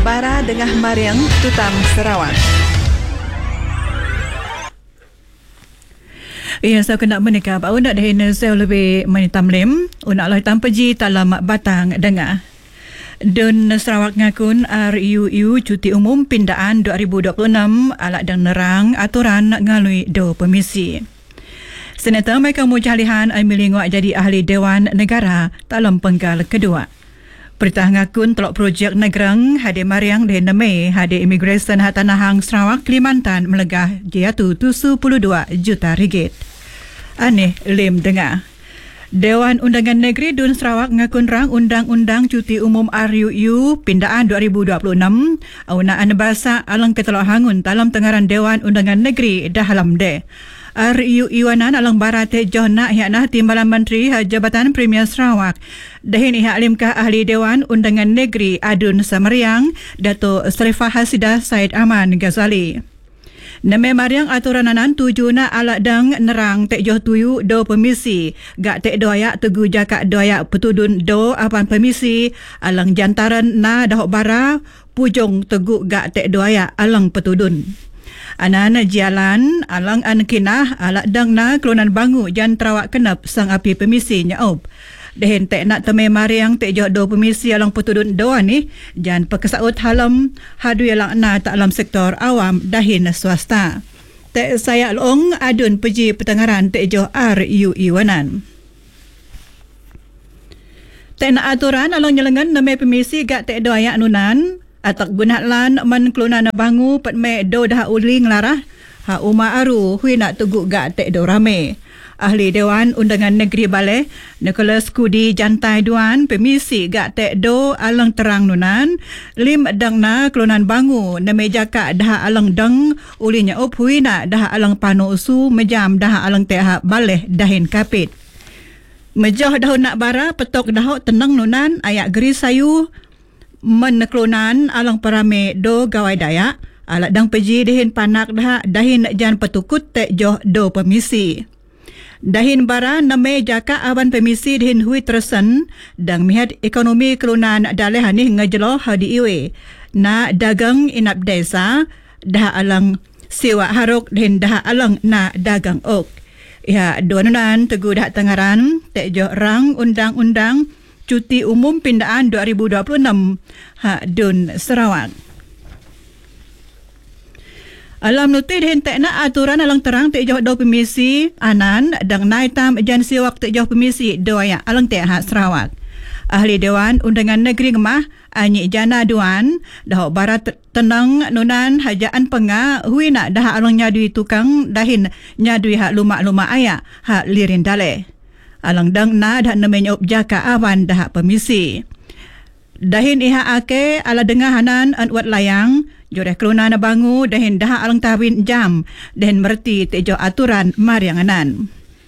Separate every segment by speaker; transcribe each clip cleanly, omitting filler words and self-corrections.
Speaker 1: Bara Dengah Mariang Tutam Sarawak.
Speaker 2: Ia saya kena menikah. Bau nak dah ini saya lebih menitam lem. Unak lah hitam peji dalam batang dengar. Dun Sarawak ngakun RUU Cuti Umum Pindaan 2026 alat dan nerang aturan ngalui do permisi. Senator Michael Mujalihan ay milingwak jadi ahli Dewan Negara dalam penggal kedua. Perintah ngakun telok projek negerang Hadi Mariang di Mei Hadi Immigration Hatanahang Sarawak Kalimantan melegah jatuh 72 juta ringgit. Aneh lem dengar. Dewan Undangan Negeri Dun Sarawak ngakun rang Undang-Undang Cuti Umum RUU Pindaan 2026 aunaan bahasa alang ketelok hangun dalam tengaran Dewan Undangan Negeri dalam de. RUU Iwanan alang barate Johna Hianah Timbalan Menteri Jabatan Premier Sarawak. Dahin ihak limkah ahli Dewan Undangan Negeri Adun Samariang Dato' Sharifah Hasidah Said Aman Ghazali. Name mariang aturanan tujuna alat dang nerang tek joh tuyu do permisi gak tek doyak tegu jakak doyak petudun do apan permisi alang jantaran na dahok bara pujong tegu gak tek doyak alang petudun. Anak jalan alang an kinah alat dang na kelunan bangu jan terawak kenap sang api permisi nyaop. Dehen tek nak teme mariang tek joh do permisi alang petudun doa ni jan pekesaut halam hadu alang na tak alam sektor awam dahin swasta. Tek saya long adun peji pertengaran tek joh RUU Iwanan. Tek nak aturan alang nyelengan neme permisi gak tek doayak nunan atak gunatlan man kelunan bangu pat me do dah uling larah ha uma aru hui nak teguk gak tek do rame. Ahli Dewan Undangan Negeri Balai Nicholas Kudi jantai duan permisi gak tek do alang terang nunan lim dang na kelunan bangu na meja kak dah alang dang ulinya op hui nak dah alang panu usu mejam dah alang tek ha balai dahin kapit. Mejah dah nak bara petok dah tenang nunan ayak geri sayu meneklunan alang parame do gawai dayak alat dang peji dihin panak dah dahin jan petukut tek joh do permisi. Dahin bara name jaka aban permisi dihin hui tersen dang mihat ekonomi kelunan daleh hanih ngejelo hadi iwe na dagang inap desa dah alang sewa haruk dihin dah alang na dagang ok. Ya duanunan tegu dah tengaran tek joh rang undang-undang Cuti Umum Pindaan 2026 hak Dun Sarawak. Alam nuti dihin tek nak aturan alang terang tek joh do permisi anan dang nai tam jan siwak tek joh permisi doaya alang tek hak Sarawak. Ahli Dewan Undangan Negeri Ngemah anyi jana duan dah barat tenang nunan hajaan penga hui nak dah alang nyadui tukang dahin nyadui hak lumak-lumak ayak hak lirin dale. Alang dang na dah namanya objaka awan dah permisi. Dahin iha ake ala dengar hanan an wat layang joreh kelunan bangu dahin dah alang tawin jam dahin merti tejo aturan marianganan.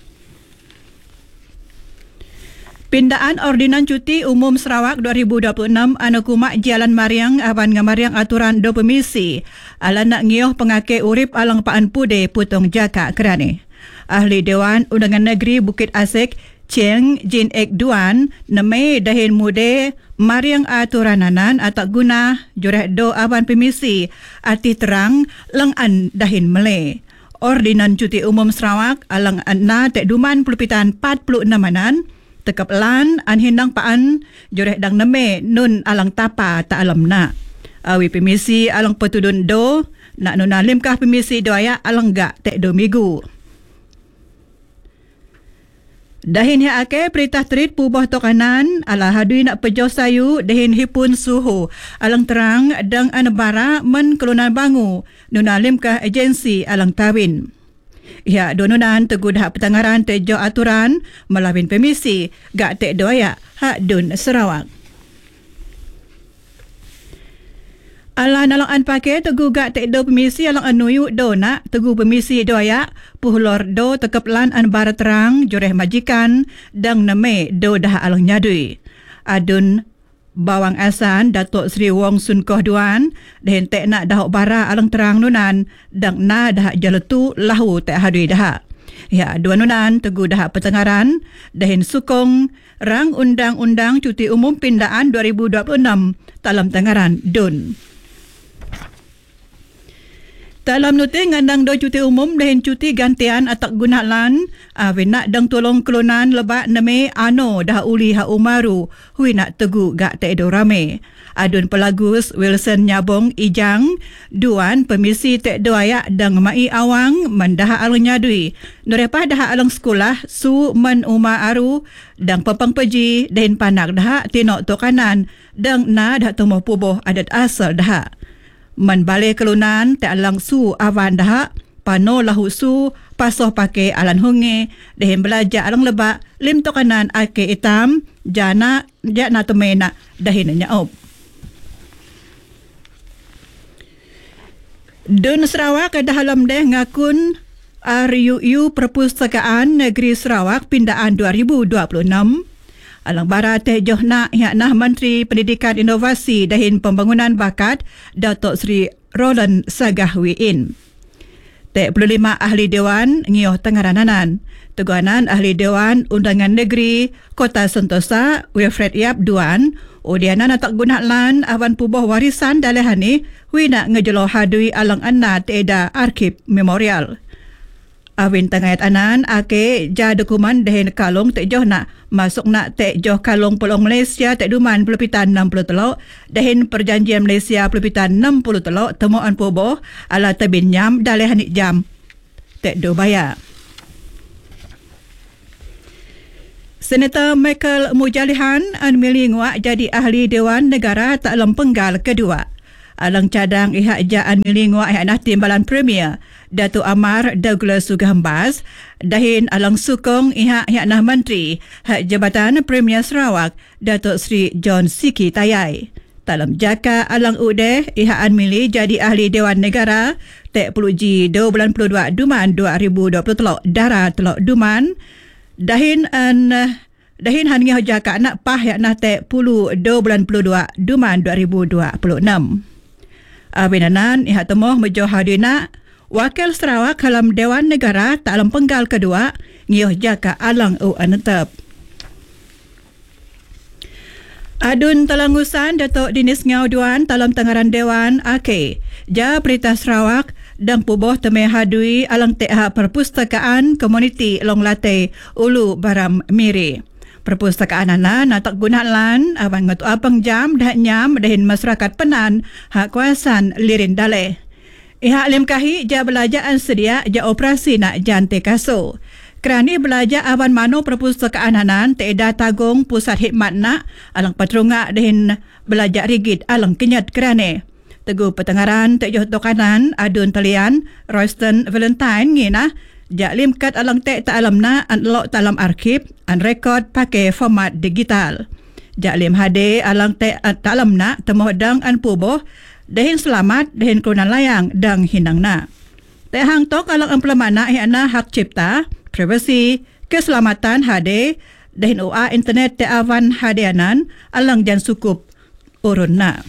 Speaker 2: Pindaan Ordinan Cuti Umum Sarawak 2026 anu kumak jalan mariang awan ngamariang aturan do permisi ala nak ngioh pengake urip alang paan pude putong jaka kerane. Ahli Dewan Undangan Negeri Bukit Asik Cheng Jin Ek Duan neme dahin mude mariang aturanan atak guna joreh do awan permisi arti terang lang an dahin mele. Ordinan Cuti Umum Sarawak alang anna tek duman pulupitan 46 anan tekap lan an hindang paan joreh dang neme nun alang tapa ta alam na. Awi permisi alang petudun do nak nunalim kah permisi doaya alang gak tek do migu. Dahin ake perintah terit pubah tokanan ala hadui nak pejoh sayu dahin hipun suhu alang terang dang anabara men kelunan bangu nunalim kah agensi alang tawin. Ya donunan tegud hak petangaran tejo aturan melawin permisi gak tek doya hak Dun Sarawak. Alang nalang pakai tegu gak tek do permisi alang anuyu do nak tegu permisi doya puhlor do tekep lan an bara terang joreh majikan dang neme do dah alang nyadui. Adun Bawang Asan Datuk Seri Wong Sun Koh Duan dahin tek nak dah bara alang terang nunan dang na dah jaletu lahu tek hadui dah. Ya, duanunan tegu dah pertengaran dahin sukong rang undang-undang cuti umum pindaan 2026 dalam tengaran dun. Dalam nuti ngandang do cuti umum dahin cuti gantian atak gunalan nak dang tolong kelunan lebak neme ano dah uli ha umaru hui nak tegu gak te do rame. Adun pelagus Wilson Nyabong Ijang duan pemisi te do ayak dang mai awang mendah alung nyadui. Norepa dah alang sekolah su men uma aru dang pepang peji dahin panak dah tinok to kanan dang na dah temu puboh adat asal dah. Man balik kelunan te alang su awan dah pano lahu su pasoh pakai alan hunge dehem belajar alang lebak lim to kanan ake itam jana temena dahin nyaop. Dun Sarawak dah halam deh ngakun RUU Perpustakaan Negeri Sarawak pindaan 2026 alang barat teh johna yaknah Menteri Pendidikan Inovasi dahin Pembangunan Bakat Datuk Seri Roland Sagahwiin. Teh 25 ahli dewan ngioh tengarananan. Teguanan ahli dewan Undangan Negeri Kota Sentosa Wilfred Yap Duan udianan atak gunalan awan puboh warisan dalehani hui nak ngejelo hadui alang anna teeda arkib memorial. Awin tengayat anan ake ja dokumen dahin kalung tek joh nak masuk nak tek joh kalung Pulau Malaysia tek duman pelepitan 60 telok dahin perjanjian Malaysia pelepitan 60 telok temuan puboh ala tabin nyam daleh hanik jam tek do bayar. Senator Michael Mujalihan anmili nguak jadi ahli Dewan Negara tak dalam penggal kedua. Alang cadang ihak ja anmili nguak ihak nah timbalan Premier Datuk Amar Douglas Sugambas dahin alang sukong ihak nah Menteri Hak Jabatan Premier Sarawak Datuk Seri John Siki Tayai. Dalam jaka alang udeh ihak anmili jadi ahli Dewan Negara tek peluji 22 Duman 2020 dara telok Duman dahin han ngah jaka anak pah yak nah tek 22 Duman 2026. Abinanan ihak temoh mejoh hadina Wakil Sarawak dalam Dewan Negara tak dalam penggal kedua ngioh jaka alang anetep. Adun Talangusan Datuk Dinis Ngau Duan dalam tengaran Dewan Ake ja Berita Sarawak dan puboh temeh hadui alang tehak perpustakaan komuniti Long Latei Ulu Baram Miri. Perpustakaan ana natak gunalan awan ngatu apang jam dah nyam dahin masyarakat penan hak kawasan Lirin Daleh. Ihak lim kahi ja belajaan sedia ja operasi nak jante kaso. Kerani belajar awan mano perpustakaan hanan teeda tagung pusat hikmat nak alang patrunga dahin belajar rigid alang kenyat kerane. Teguh pertengaran tek joh tokanan adun talian Royston Valentine ngina ja limkat alang tek ta alam na anlok dalam arkib an rekod pakai format digital. Ja lim hade alang tek ta alam na temoh dang an puboh dahin selamat dahin kelunan layang dang hinang na. Tek hang tok alang emplemana hiana hak cipta, privasi, keselamatan hade dahin OA internet te awan hadeanan alang jan sukup urun na.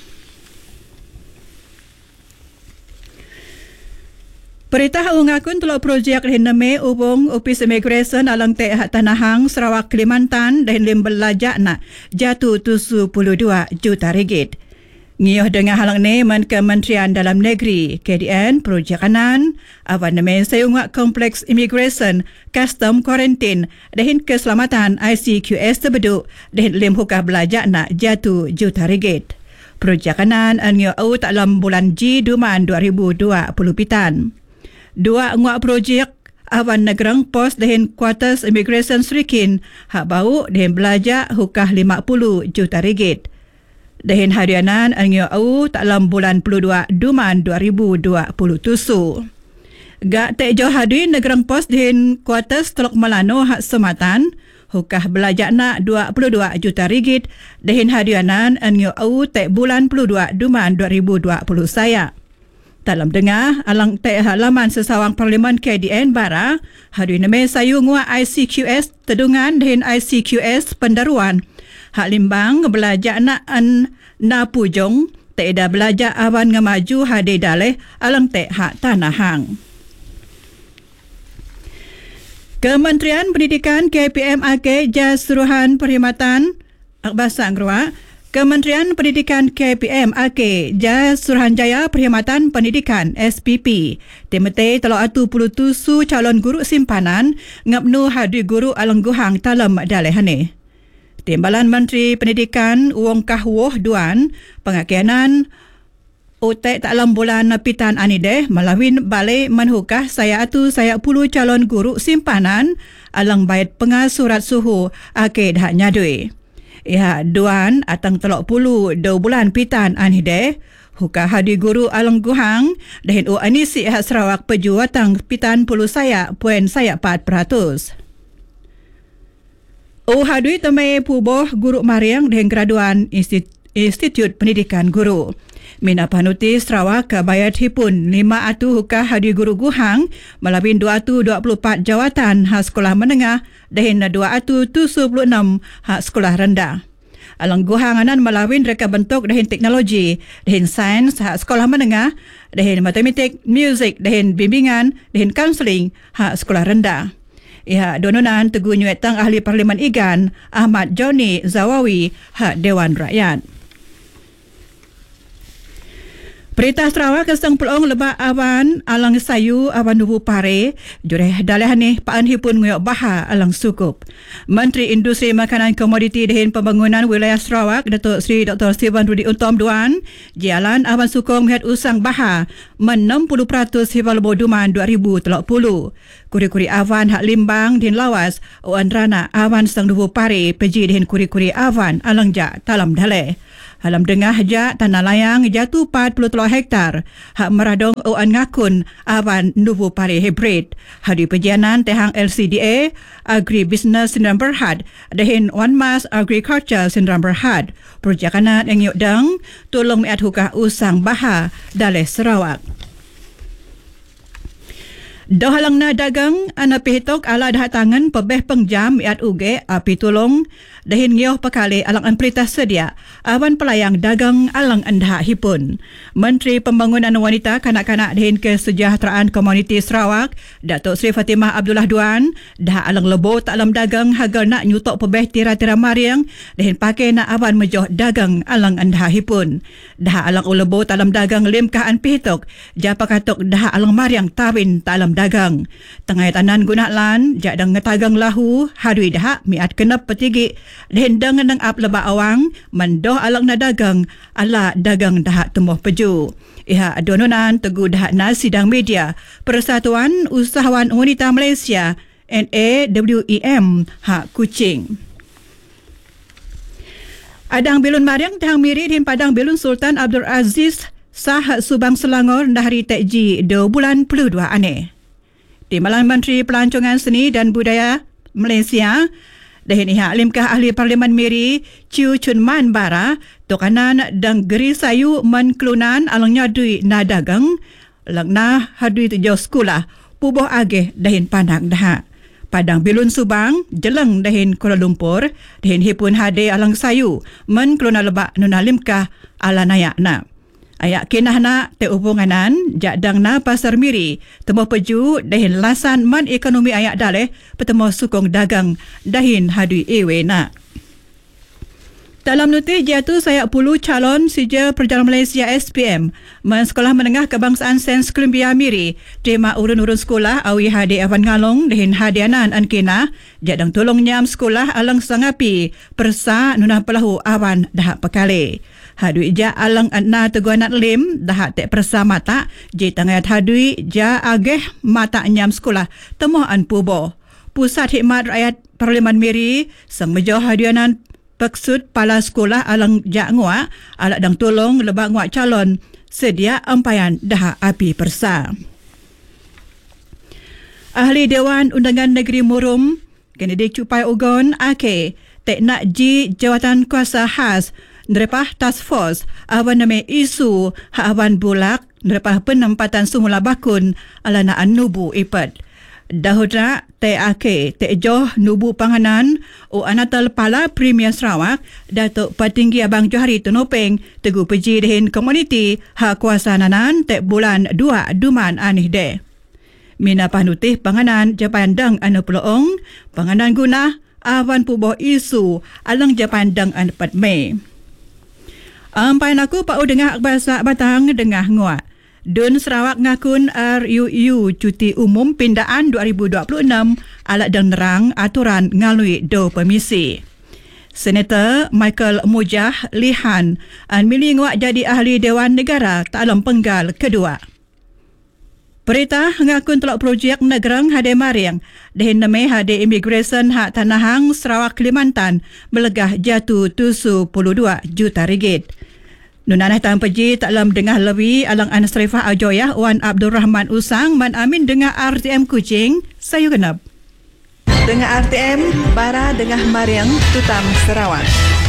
Speaker 2: Perintah ungakun telok projek hiname ubung Office Immigration alang te Tanahang Sarawak Kalimantan dahin lim belajak na jatuh 72 juta ringgit. Ngioh dengan halang ni man Kementerian Dalam Negeri KDN projek kanan awan name sayungak kompleks immigration custom quarantine dahin keselamatan ICQS terbeduk dahin lim hukah belajak na jatuh juta ringgit. Projek kanan ngioh au tak dalam bulan G Duman 2020 pitan. Dua nguak projek awan negerang pos dahin Quarters Immigration Serikin hak bau dahin belajak hukah 50 juta ringgit. Dahin harianan angyo au tak dalam bulan 22 Duman 2020 tusu. Gak tek jauh hadui negerang pos dahin Quarters Teluk Melano hak Sematan hukah belajak nak 22 juta ringgit dahin harianan angyo au tek bulan 22 Duman 2020 saya. Dalam dengar alang tek halaman sesawang Parlimen KDN bara hadui neme sayu ngua ICQS tedungan dahin ICQS pendaruan hak limbang belajak nak an na pujong tek dah belajak awan ngamaju hade daleh alang tek hak Tanahang. Kementerian Pendidikan KPM AK Jasuruhan Perkhidmatan Bahasa Anggerak. Kementerian Pendidikan KPM AK Jasuruhanjaya Perkhidmatan Pendidikan SPP Timete telok atu puluh tusu calon guru simpanan ngapnu hadi guru alangguhang talam dalehane. Timbalan Menteri Pendidikan Wong Kahwoh Duan pengakianan Otek dalam bulan pitan anideh malawin balai manhukah saya puluh calon guru simpanan alang bayat pengasurat suhu ake dah nyadui. Ia Duan atang telok puluh 2 bulan pitan anideh hukah hadi guru alang guhang dahin u anisi hak Sarawak peju atang pitan puluh saya 4%. Hadui temai puboh guru mariang dengan graduan Institut Pendidikan Guru. Mina panuti Sarawak bayat hipun 5 hukah hadi guru guhang malawin 224 jawatan hak sekolah menengah dan 276 hak sekolah rendah. Alang guhang anan malawin reka bentuk dan teknologi dan sains hak sekolah menengah dan matematik, muzik dan bimbingan dan kaunseling hak sekolah rendah. Ia dononan Teguh Nyuetang Ahli Parlimen Igan Ahmad Joni Zawawi hak Dewan Rakyat. Perintah Sarawak kesang pelong lebak awan alang sayu awan nubu pare jureh dalehane paan hipun nguyok baha alang sukup. Menteri Industri Makanan Komoditi dan Pembangunan Wilayah Sarawak Datuk Seri Dr. Stephen Rudi Untom Duan jalan awan sukong melihat usang baha men 60% hibal boduman 2030. Kuri-kuri awan hak limbang din lawas oan rana awan sang nubu pare peji dengan kuri-kuri awan alang jak talam daleh. Alam dengah jak tanah layang jatuh 40 hektar. Hak meradong oan ngakun awan nubu pare hibrid. Hadi pejanan tehang LCDA, Agri-Business Sindang Berhad, dahin Wan Mas Agriculture Sindang Berhad. Perjakanan yang yukdang, tolong miat hukah usang baha daleh Sarawak. Dohalang na dagang ana pihitok ala dah tangan pebeh pengjam miat uge api tulong dahin ngioh pekali alang amprita sedia awan pelayang dagang alang andah hipun. Menteri Pembangunan Wanita Kanak-kanak dahin Kesejahteraan Komuniti Sarawak Datuk Seri Fatimah Abdullah Duan dah alang lebo tak alam dagang hagal nak nyutok pebeh tira-tira mariang dahin pakai nak awan mejoh dagang alang andah hipun. Dah alang lebo tak alam dagang limkahan pihitok japa katok dah alang mariang tawin tak alam dagang. Tengah tanan gunaklan, jak dang ngetagang lahu, hadui dah miat kenap petigi, dan dengan ap lebak awang, mendoh alang na dagang, ala dagang dah temuh peju. Iha adononan teguh dah na sidang media, Persatuan Usahawan Wanita Malaysia, NAWEM, hak Kuching. Adang Belun Mariang tahang miri din Padang Belun Sultan Abdul Aziz Sah Subang Selangor Nahari Tekji 2 bulan 22 aneh. Timbalan Menteri Pelancongan Seni dan Budaya Malaysia dahin ihak limkah Ahli Parlimen Miri Chiu Chun Man Bara tokanan dan geri sayu man kelunan alang nyadui na dagang langna hadui tujuh sekolah puboh ageh dahin pandang dah. Padang Bilun Subang jeleng dahin Kuala Lumpur dahin hipun hade alang sayu man keluna lebak nuna limkah ala nayak na. Ayak kinah nak te hubunganan jak dang na pasar miri temu peju dahin lasan man ekonomi ayak daleh petemu sukong dagang dahin hadui ewe nak. Dalam noti jatuh saya puluh calon sijil perjalanan Malaysia SPM men sekolah menengah kebangsaan Sains Columbia Miri terima urun-urun sekolah awi hadi awan ngalong dahin hadianan an kena jak dang tolong nyam sekolah alang sangapi persa nunah pelahu awan dah pekali. Hadui ja alang anna teguanat lim dah tek persa mata je tangayat hadui ja ageh mata nyam sekolah temuan pubo. Pusat Hikmat Rakyat Parlimen Miri sang mejoh hadianan peksud pala sekolah alang jak nguak alak dang tolong lebak nguak calon sedia ampayan dah api persa. Ahli Dewan Undangan Negeri Murum Kennedy Cupai Ugon Ake tek nak ji jawatan kuasa khas nerepah task force awan nama isu hak awan bulak nerepah penempatan semula bakun ala na nubu ipat. Dahudra TAK Joh Nubu Panganan o Anatal Pala Premier Sarawak Datuk Patinggi Abang Johari Tunopeng Teguh Peji Dehin Komuniti hak kuasa nanan bulan 2 Duman anih de. Mina pahnutih panganan Japandang anu peloong, panganan guna awan puboh isu alang Japandang anu 4 Mei. Ampai aku pau dengah bahasa batang dengah nguat. Dun Sarawak ngakun RUU Cuti Umum Pindaan 2026 alat dan nerang aturan ngalui do permisi. Senator Michael Mujah Lihan milih nguat jadi ahli Dewan Negara Taklum Penggal kedua. Perintah ngakun telok projek Negerang Hade Mariang dehin neme Hade Immigration Hak Tanahang Sarawak Kalimantan melegah jatuh 72 juta ringgit. Nunanah Tampeji taklam dengah lebih alang Anasrifah Ajoyah Wan Abdul Rahman Usang Man Amin dengah RTM Kuching Sayu Genap.
Speaker 1: Dengah RTM Bara Dengah Mariang Tutam Sarawak.